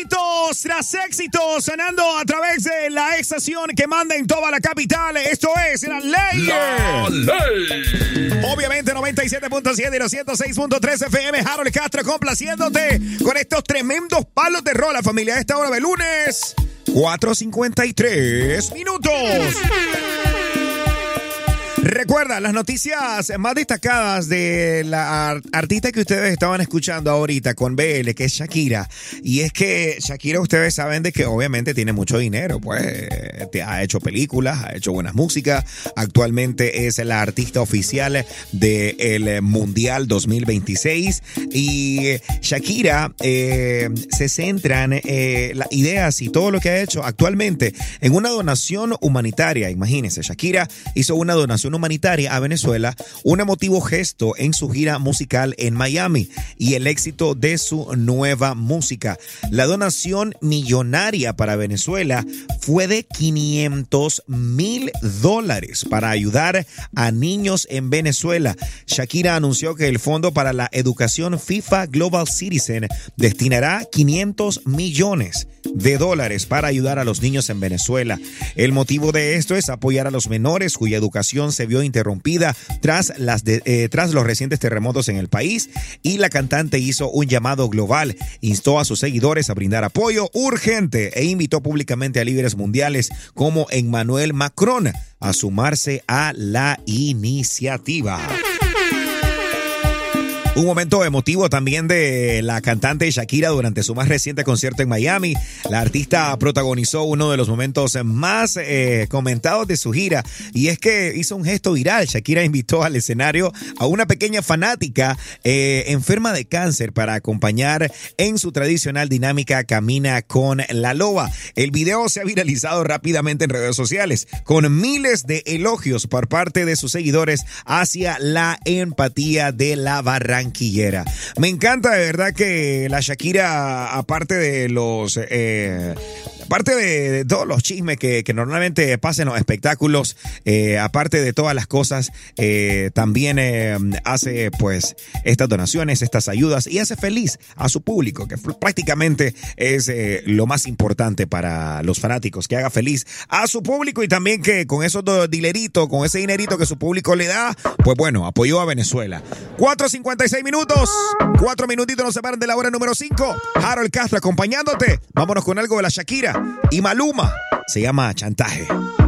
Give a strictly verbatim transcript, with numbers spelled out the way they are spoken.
Éxitos tras éxitos sonando a través de la estación que manda en toda la capital. Esto es La Ley. La Ley. Obviamente noventa y siete punto siete y los ciento seis punto tres F M. Harold Castro complaciéndote con estos tremendos palos de rola, familia, a esta hora de lunes. cuatro cincuenta y tres minutos. Recuerda, las noticias más destacadas de la art- artista que ustedes estaban escuchando ahorita con B L, que es Shakira. Y es que Shakira, ustedes saben de que obviamente tiene mucho dinero, pues te ha hecho películas, ha hecho buenas músicas. Actualmente es la artista oficial del Mundial dos mil veintiséis. Y Shakira eh, se centra en eh, las ideas y todo lo que ha hecho actualmente en una donación humanitaria. Imagínense, Shakira hizo una donación humanitaria a Venezuela, un emotivo gesto en su gira musical en Miami y el éxito de su nueva música. La donación millonaria para Venezuela fue de quinientos mil dólares para ayudar a niños en Venezuela. Shakira anunció que el Fondo para la Educación FIFA Global Citizen destinará quinientos millones de dólares para ayudar a los niños en Venezuela. El motivo de esto es apoyar a los menores cuya educación se vio interrumpida tras, las de, eh, tras los recientes terremotos en el país, y la cantante hizo un llamado global, instó a sus seguidores a brindar apoyo urgente e invitó públicamente a líderes mundiales como Emmanuel Macron a sumarse a la iniciativa. Un momento emotivo también de la cantante Shakira durante su más reciente concierto en Miami. La artista protagonizó uno de los momentos más eh, comentados de su gira, y es que hizo un gesto viral. Shakira invitó al escenario a una pequeña fanática eh, enferma de cáncer para acompañar en su tradicional dinámica Camina con la Loba. El video se ha viralizado rápidamente en redes sociales con miles de elogios por parte de sus seguidores hacia la empatía de la barranquillera. Me encanta de verdad que la Shakira, aparte de los eh, aparte de, de todos los chismes que, que normalmente pasan en los espectáculos, eh, aparte de todas las cosas, eh, también eh, hace pues estas donaciones, estas ayudas, y hace feliz a su público, que prácticamente es eh, lo más importante para los fanáticos, que haga feliz a su público, y también que con esos dileritos, con ese dinerito que su público le da, pues bueno, apoyó a Venezuela. cuatro cincuenta y seis minutos, cuatro minutitos nos separan de la hora número cinco. Harold Castro acompañándote. Vámonos con algo de la Shakira y Maluma. Se llama Chantaje.